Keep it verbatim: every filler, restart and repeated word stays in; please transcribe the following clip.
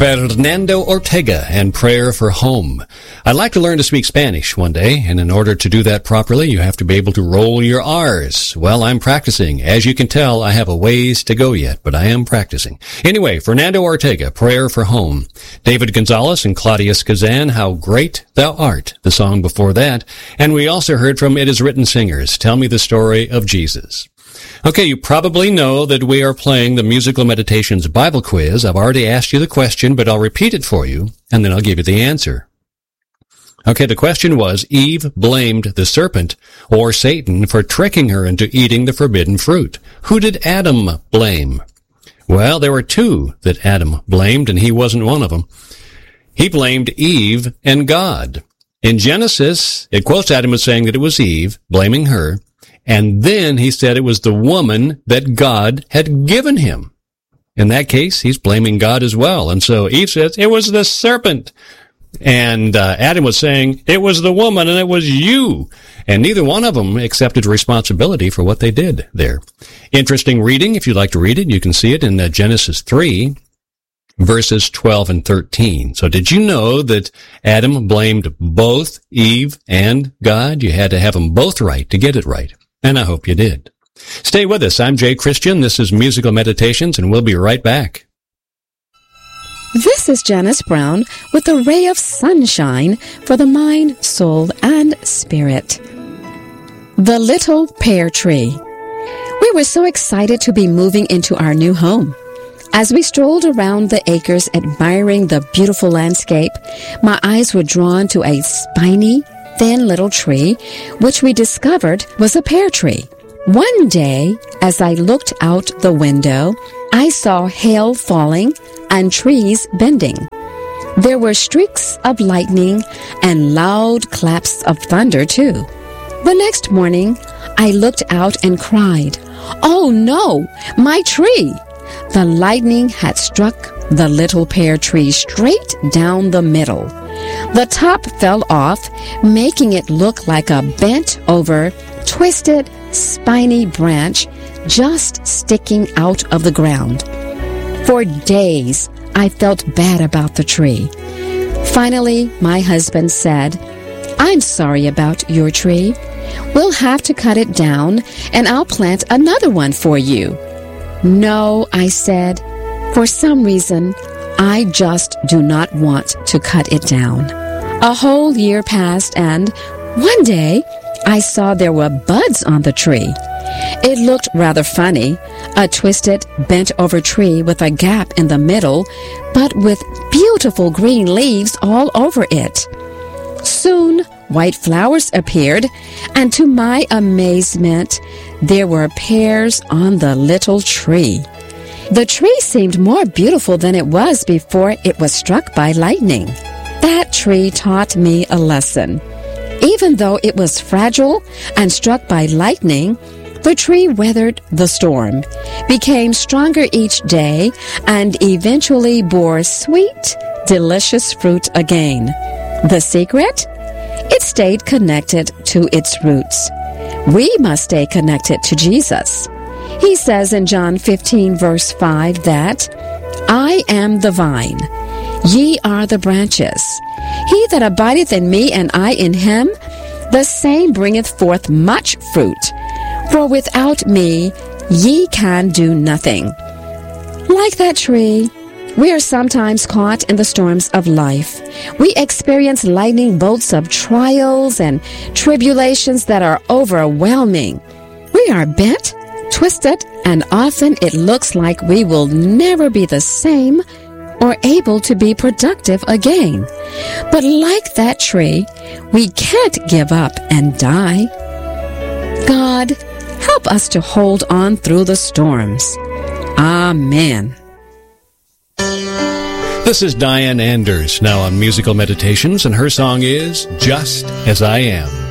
Fernando Ortega and Prayer for Home. I'd like to learn to speak Spanish one day, and in order to do that properly, you have to be able to roll your R's. Well, I'm practicing. As you can tell, I have a ways to go yet, but I am practicing. Anyway, Fernando Ortega, Prayer for Home. David Gonzalez and Claudius Kazan, How Great Thou Art, the song before that. And we also heard from It Is Written singers, Tell Me the Story of Jesus. Okay, you probably know that we are playing the Musical Meditations Bible Quiz. I've already asked you the question, but I'll repeat it for you, and then I'll give you the answer. Okay, the question was, Eve blamed the serpent, or Satan, for tricking her into eating the forbidden fruit. Who did Adam blame? Well, there were two that Adam blamed, and he wasn't one of them. He blamed Eve and God. In Genesis, it quotes Adam as saying that it was Eve, blaming her. And then he said it was the woman that God had given him. In that case, he's blaming God as well. And so Eve says, it was the serpent. And uh, Adam was saying, it was the woman and it was you. And neither one of them accepted responsibility for what they did there. Interesting reading. If you'd like to read it, you can see it in uh, Genesis three, verses twelve and thirteen. So did you know that Adam blamed both Eve and God? You had to have them both right to get it right. And I hope you did. Stay with us. I'm Jay Christian. This is Musical Meditations, and we'll be right back. This is Janice Brown with a ray of sunshine for the mind, soul, and spirit. The Little Pear Tree. We were so excited to be moving into our new home. As we strolled around the acres admiring the beautiful landscape, my eyes were drawn to a spiny, thin little tree, which we discovered was a pear tree. One day, as I looked out the window, I saw hail falling and trees bending. There were streaks of lightning and loud claps of thunder, too. The next morning, I looked out and cried, "Oh no, my tree!" The lightning had struck the little pear tree straight down the middle. The top fell off, making it look like a bent-over, twisted, spiny branch just sticking out of the ground. For days, I felt bad about the tree. Finally, my husband said, "I'm sorry about your tree. We'll have to cut it down, and I'll plant another one for you." "No," I said. "For some reason, I just do not want to cut it down." A whole year passed, and one day, I saw there were buds on the tree. It looked rather funny, a twisted, bent-over tree with a gap in the middle, but with beautiful green leaves all over it. Soon, white flowers appeared, and to my amazement, there were pears on the little tree. The tree seemed more beautiful than it was before it was struck by lightning. That tree taught me a lesson. Even though it was fragile and struck by lightning, the tree weathered the storm, became stronger each day, and eventually bore sweet, delicious fruit again. The secret? It stayed connected to its roots. We must stay connected to Jesus. He says in John fifteen, verse five, that, "I am the vine, ye are the branches. He that abideth in me, and I in him, the same bringeth forth much fruit. For without me, ye can do nothing." Like that tree, we are sometimes caught in the storms of life. We experience lightning bolts of trials and tribulations that are overwhelming. We are bent, twisted, and often it looks like we will never be the same or able to be productive again. But like that tree, we can't give up and die. God, help us to hold on through the storms. Amen. This is Diane Anders, now on Musical Meditations, and her song is Just As I Am.